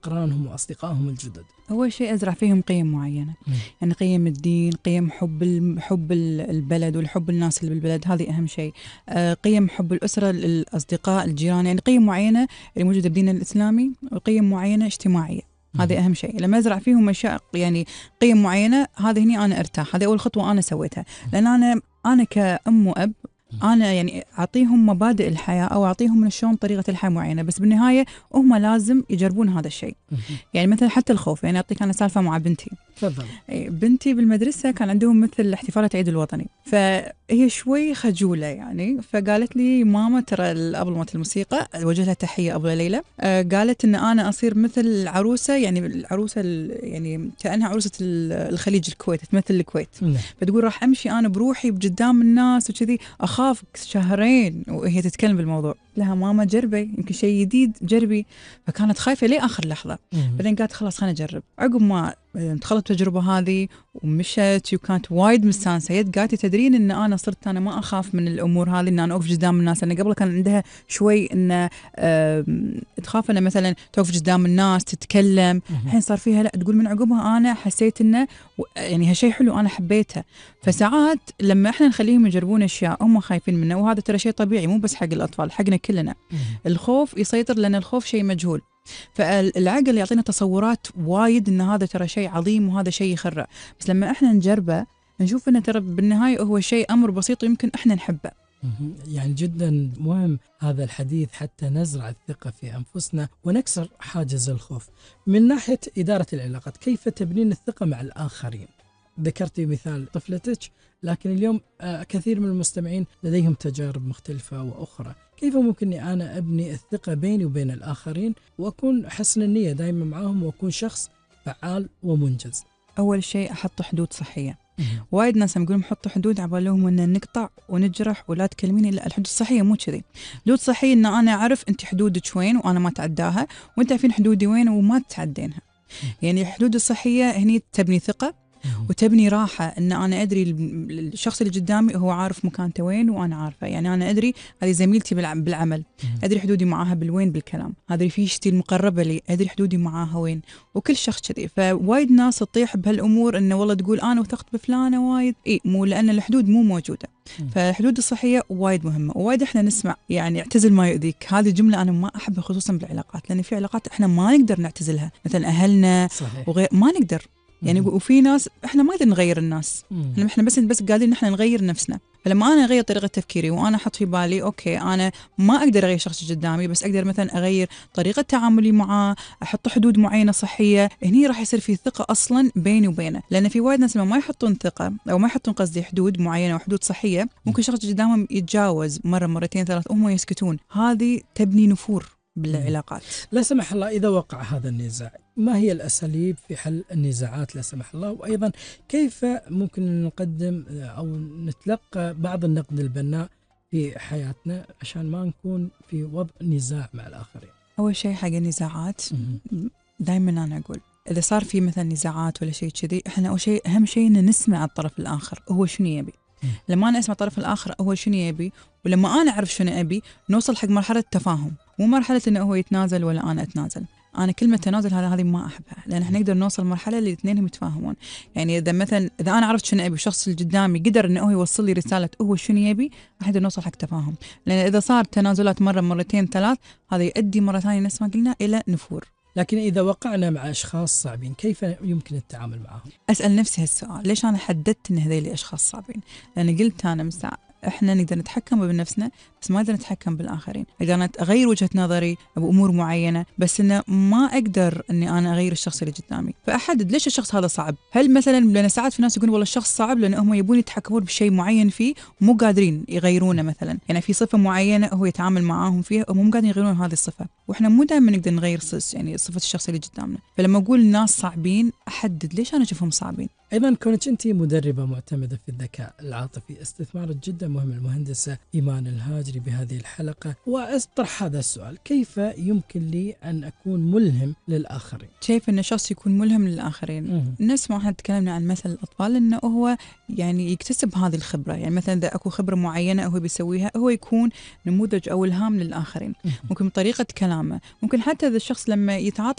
أقرانهم وأصدقائهم الجدد؟ أول شيء أزرع فيهم قيم معينة، يعني قيم الدين، قيم حب البلد والحب الناس اللي بالبلد، هذه أهم شيء. قيم حب الأسرة، الأصدقاء، الجيران، يعني قيم معينة اللي موجودة بديننا الإسلامي، وقيم معينة اجتماعية. هذه أهم شيء. لما أزرع فيهم أشياء يعني قيم معينة، هذه هني أنا أرتاح. هذه أول خطوة أنا سويتها، لأن أنا كأم وأب أنا يعني أعطيهم مبادئ الحياة أو أعطيهم من شلون طريقة الحياة معينة، بس بالنهاية هم لازم يجربون هذا الشيء. يعني مثلا حتى الخوف، يعني أعطيك أنا سالفة مع بنتي. تفضل. بنتي بالمدرسة كان عندهم مثل احتفالات عيد الوطني، فهي شوي خجولة يعني، فقالت لي ماما ترى الأب مالت الموسيقى، وجه لها تحية أبلة ليلى، قالت إن أنا أصير مثل العروسة، يعني العروسة يعني كأنها عروسة الخليج، الكويت، تمثل الكويت. فتقول راح أمشي أنا بروحي بقدام الناس وكذي، أخاف شهرين وهي تتكلم بالموضوع. لها ماما جربي، يمكن شيء جديد، جربي. فكانت خايفة ليه آخر لحظة. بعدين قالت خلاص خلينا نجرب. عقب ما دخلت التجربة هذه ومشت وكانت وايد مستانسة، قالت تدرين إن أنا صرت أنا ما أخاف من الأمور هذه، إن أنا أوقف قدام الناس. أنا قبل كان عندها شوي إن تخاف إن مثلا توقف قدام الناس تتكلم. الحين صار فيها لا، تقول من عقبها أنا حسيت إنه يعني هالشيء حلو، أنا حبيته. فساعات لما إحنا نخليهم يجربون أشياء هم خايفين منه، وهذا ترى شيء طبيعي، مو بس حق الأطفال، حقنا كلنا. الخوف يسيطر، لأن الخوف شيء مجهول، فالعقل يعطينا تصورات وايد ان هذا ترى شيء عظيم وهذا شيء يخرع. بس لما احنا نجربه نشوف انه ترى بالنهايه هو شيء امر بسيط ويمكن احنا نحبه. يعني جدا مهم هذا الحديث حتى نزرع الثقة في أنفسنا ونكسر حاجز الخوف. من ناحية إدارة العلاقات، كيف تبنين الثقة مع الآخرين؟ ذكرتي مثال طفلتك، لكن اليوم كثير من المستمعين لديهم تجارب مختلفة وأخرى. كيف ممكن أنا أبني الثقة بيني وبين الآخرين وأكون حسن النية دائما معهم وأكون شخص فعال ومنجز؟ أول شيء أحط حدود صحية. وايد ناس يقولون حطوا حدود، عبالهم ان نقطع ونجرح ولا تكلميني. لا، الحدود الصحيه مو كذي. الحدود الصحيه ان انا اعرف انت حدودك وين وانا ما اتعداها، وانت عارفين حدودي وين وما تتعدينها. يعني الحدود الصحيه هني تبني ثقه وتبني راحة، إن أنا أدري الشخص اللي قدامي هو عارف مكانته وين وأنا عارفة. يعني أنا أدري هذه زميلتي بالعمل، أدري حدودي معاها بالوين بالكلام. هذه فيشتي المقربة لي، أدري حدودي معاها وين. وكل شخص كذي. فوايد ناس تطيح بهالأمور، إنه والله تقول أنا وثقت بفلانة وايد، مو لأن الحدود مو موجودة. فالحدود الصحية وايد مهمة. ووايد إحنا نسمع يعني اعتزل ما يؤذيك، هذه جملة أنا ما أحبها خصوصا بالعلاقات، لأن في علاقات إحنا ما نقدر نعتزلها، مثلا أهلنا وغير ما نقدر. يعني وفي ناس احنا ما نقدر نغير الناس، احنا بس قادرين احنا نغير نفسنا. فلما انا اغير طريقه تفكيري وانا احط في بالي اوكي انا ما اقدر اغير شخص قدامي، بس اقدر مثلا اغير طريقه تعاملي معاه، احط حدود معينه صحيه، هني راح يصير في ثقه اصلا بيني وبينه. لان في وايد ناس لما ما يحطون ثقه او ما يحطون قصدي حدود معينه وحدود صحيه، ممكن شخص قدامهم يتجاوز مره مرتين ثلاث وهم يسكتون. هذه تبني نفور بالعلاقات. لا سمح الله إذا وقع هذا النزاع، ما هي الأساليب في حل النزاعات لا سمح الله؟ وأيضا كيف ممكن نقدم أو نتلقى بعض النقد البناء في حياتنا عشان ما نكون في وضع نزاع مع الآخرين؟ أول شيء حق النزاعات دائما أنا أقول إذا صار في مثلا نزاعات ولا شيء كذي، إحنا أول شيء أهم شيء إن نسمع الطرف الآخر هو شنو يبي. لما أنا أسمع الطرف الآخر هو شنو يبي، ولما أنا أعرف شنو أبي، نوصل حق مرحلة تفاهم، مو مرحلة إنه هو يتنازل ولا أنا أتنازل. أنا كلمة تنازل هذه ما أحبها، لأن إحنا نقدر نوصل مرحلة اللي الاثنين يتفاهمون. يعني إذا مثلا إذا أنا عرفت شنو أبي والشخص اللي قدامي قدر إنه هو يوصل لي رسالة هو شنو يبي، راح نقدر نوصل حق تفاهم. لأن إذا صار تنازلات مرة مرتين ثلاث، هذا يؤدي مرة ثانية نفس ما قلنا إلى نفور. لكن إذا وقعنا مع أشخاص صعبين كيف يمكن التعامل معهم؟ أسأل نفسي هالسؤال، ليش أنا حددت إن هذيل أشخاص صعبين؟ لأن قلت أنا إحنا نقدر نتحكم بنفسنا بس ما نقدر نتحكم بالآخرين. أقدر أغير وجهة نظري بأمور معينة، بس إنه ما أقدر إني أنا أغير الشخص اللي قدامي. فأحدد ليش الشخص هذا صعب. هل مثلا لأن ساعات في ناس يقولون والله الشخص صعب لأن هم يبون يتحكمون بشيء معين فيه مو قادرين يغيرونه. مثلا يعني في صفة معينة هو يتعامل معاهم فيها وهم مو قادرين يغيرون هذه الصفة، وإحنا مو دائما نقدر نغير يعني صفة الشخص اللي قدامنا. فلما أقول الناس صعبين أحدد ليش أنا أشوفهم صعبين. أيضا كونك أنت مدربة معتمدة في الذكاء العاطفي، استثمارك جدا مهم. المهندسة إيمان الهاجري بهذه الحلقة وأطرح هذا السؤال: كيف يمكن لي أن أكون ملهم للآخرين؟ شايف أن الشخص يكون ملهم للآخرين. نسمع احنا تكلمنا عن مثل الأطفال أنه هو يعني يكتسب هذه الخبرة. يعني مثلا إذا أكو خبرة معينة هو بيسويها، هو يكون نموذج أو إلهام للآخرين. ممكن بطريقة كلامه، ممكن حتى إذا الشخص لما يتعاطى